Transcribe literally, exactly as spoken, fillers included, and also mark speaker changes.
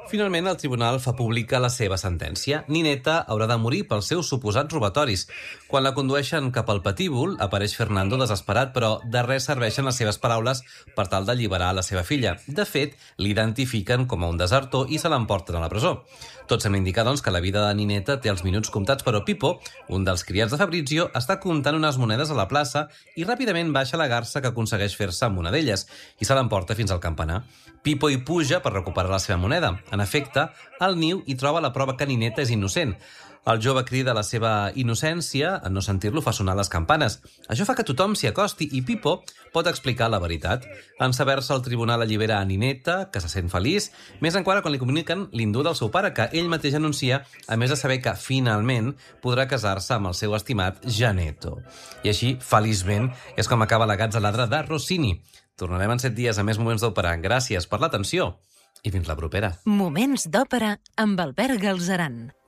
Speaker 1: Finalment, el tribunal fa pública la seva sentència. Nineta haurà de morir pels seus suposats robatoris. Quan la condueixen cap al patíbul, apareix Fernando desesperat, però de res serveixen les seves paraules per tal d'alliberar la seva filla. De fet, l'identifiquen com a un desertor i se l'emporten a la presó. Tot sembla indicar, doncs, que la vida de Nineta té els minuts comptats, però Pipo, un dels criats de Fabrizio, està comptant unes monedes a la plaça i ràpidament baixa la garça que aconsegueix fer-se amb una d'elles i se l'emporta fins al campanar. Pipo hi puja per recuperar la seva moneda. En efecte, al niu hi troba la prova que Nineta és innocent. El jove crida la seva innocència, en no sentir-lo fa sonar les campanes. Això fa que tothom s'hi acosti i Pipo pot explicar la veritat. En saber-se, el tribunal allibera a Nineta, que se sent feliç, més encara quan li comuniquen l'indult del seu pare, que ell mateix anuncia, a més de saber que, finalment, podrà casar-se amb el seu estimat Janetto. I així, feliçment, és com acaba la Gazzaladra de Rossini. Tornarem en set dies a més moments d'òpera. Gràcies per l'atenció i fins la propera.
Speaker 2: Moments d'òpera amb Albert Galzeran.